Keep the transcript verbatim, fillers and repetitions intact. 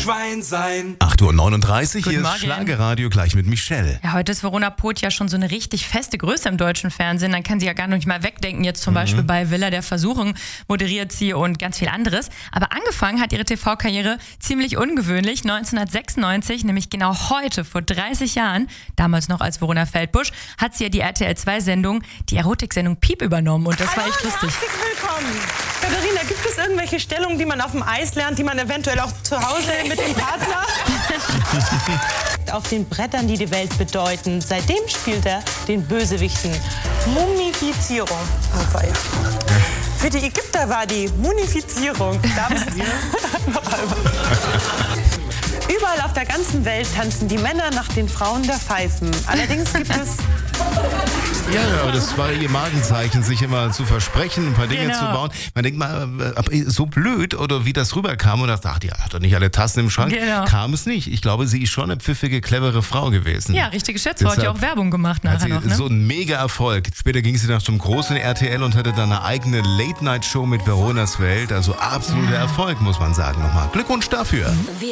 Schwein sein. acht Uhr neununddreißig, Guten hier ist Morgen. Schlagerradio gleich mit Michelle. Ja, heute ist Verona Poth ja schon so eine richtig feste Größe im deutschen Fernsehen. Dann kann sie ja gar nicht mal wegdenken. Jetzt zum mhm. Beispiel bei Villa der Versuchung moderiert sie und ganz viel anderes. Aber angefangen hat ihre T V-Karriere ziemlich ungewöhnlich. neunzehnhundertsechsundneunzig, nämlich genau heute, vor dreißig Jahren, damals noch als Verona Feldbusch, hat sie ja die R T L zwei Sendung, die Erotiksendung Piep übernommen. Und das war echt lustig. Herzlich willkommen. Katharina, gibt es irgendwelche Stellungen, die man auf dem Eis lernt, die man eventuell auch zu Hause mit dem Partner? Auf den Brettern, die die Welt bedeuten. Seitdem spielt er den Bösewichten. Mumifizierung. Oh, weia. Für die Ägypter war die Munifizierung. Da müssen wir noch einmal. Überall auf der ganzen Welt tanzen die Männer nach den Frauen der Pfeifen. Allerdings gibt es... Ja, aber das war ihr Markenzeichen, sich immer zu versprechen, ein paar Dinge Genau. zu bauen. Man denkt mal, aber so blöd oder wie das rüberkam und dachte, ach, die hat doch nicht alle Tassen im Schrank. Genau. Kam es nicht. Ich glaube, sie ist schon eine pfiffige, clevere Frau gewesen. Ja, richtige Schätzfrau, hat ja Deshalb auch Werbung gemacht Hat nachher sie noch, ne? so einen Mega-Erfolg. Später ging sie noch zum großen R T L und hatte dann eine eigene Late-Night-Show mit Veronas Welt. Also absoluter Erfolg, muss man sagen nochmal. Glückwunsch dafür. Wir